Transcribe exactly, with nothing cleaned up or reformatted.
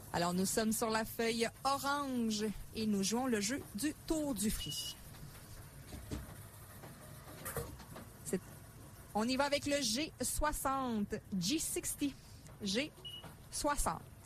Alors, nous sommes sur la feuille orange et nous jouons le jeu du tour du fruit. C'est... On y va avec le G soixante. G soixante. G soixante.